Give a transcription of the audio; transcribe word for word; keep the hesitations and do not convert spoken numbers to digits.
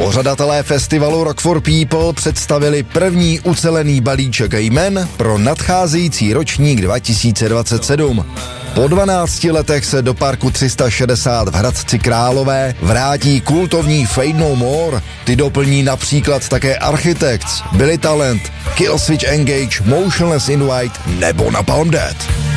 Pořadatelé festivalu Rock for People představili první ucelený balíček jmen pro nadcházející ročník dva tisíce dvacet sedm. Po dvanácti letech se do parku tři sta šedesát v Hradci Králové vrátí kultovní Fade No More. Ty doplní například také Architects, Billy Talent, Killswitch Engage, Motionless in White nebo Napalm Death.